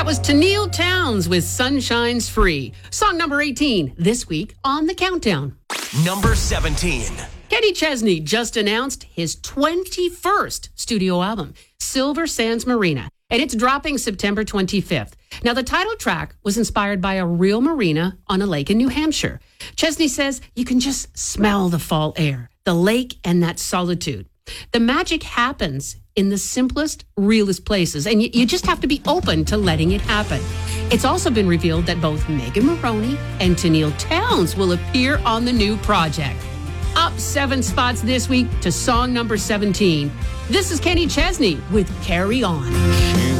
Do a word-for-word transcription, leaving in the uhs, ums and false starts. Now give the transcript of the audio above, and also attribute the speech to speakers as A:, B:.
A: That was Tennille Townes with Sunshine's Free. Song number eighteen this week on the countdown.
B: Number seventeen.
A: Kenny Chesney just announced his twenty-first studio album, Silver Sands Marina, and it's dropping September twenty-fifth. Now, the title track was inspired by a real marina on a lake in New Hampshire. Chesney says you can just smell the fall air, the lake, and that solitude. The magic happens in the simplest, realest places, and you, you just have to be open to letting it happen. It's also been revealed that both Megan Moroney and Tennille Townes will appear on the new project. Up seven spots this week to song number seventeen. This is Kenny Chesney with Carry On.